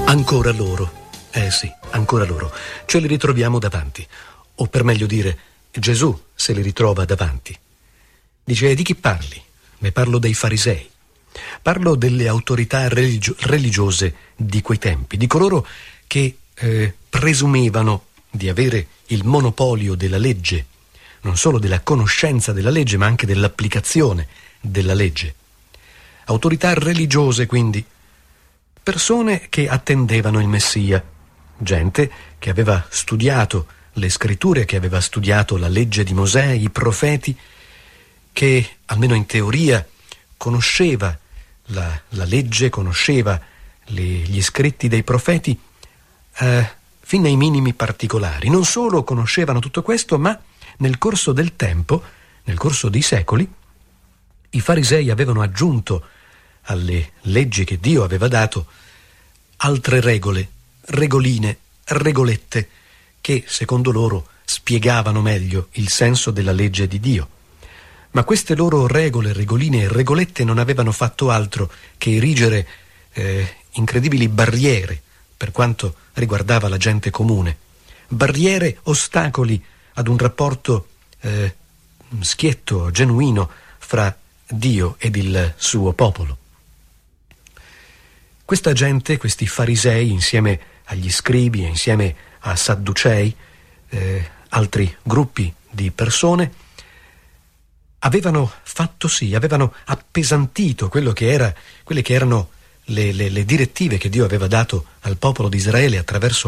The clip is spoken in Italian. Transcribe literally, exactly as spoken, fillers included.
Ancora loro, eh sì, ancora loro, ce li ritroviamo davanti, o per meglio dire, Gesù se li ritrova davanti. Dice: di chi parli? Ne parlo dei farisei. Parlo delle autorità religio- religiose di quei tempi, di coloro che eh, presumevano di avere il monopolio della legge, non solo della conoscenza della legge, ma anche dell'applicazione della legge. Autorità religiose, quindi, persone che attendevano il Messia, gente che aveva studiato le scritture, che aveva studiato la legge di Mosè, i profeti, che almeno in teoria conosceva la, la legge, conosceva le, gli scritti dei profeti eh, fin nei minimi particolari. Non solo conoscevano tutto questo, ma nel corso del tempo, nel corso dei secoli, i farisei avevano aggiunto alle leggi che Dio aveva dato altre regole, regoline, regolette, che secondo loro spiegavano meglio il senso della legge di Dio. Ma queste loro regole, regoline e regolette non avevano fatto altro che erigere eh, incredibili barriere per quanto riguardava la gente comune. Barriere, ostacoli ad un rapporto eh, schietto, genuino fra Dio ed il suo popolo. Questa gente, questi farisei, insieme agli scribi e insieme a sadducei, eh, altri gruppi di persone, avevano fatto sì, avevano appesantito quello che era, quelle che erano le, le, le direttive che Dio aveva dato al popolo di Israele attraverso